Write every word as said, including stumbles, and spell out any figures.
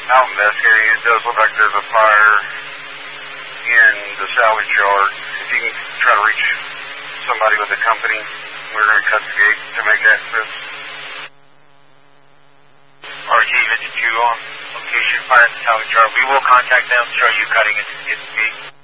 out investigating. It does look like there's a fire in the salvage yard. If you can try to reach somebody with the company, we're going to cut the gate to make access. R G fifty-two on location, fire in the salvage yard. We will contact them, show you cutting it to get the gate.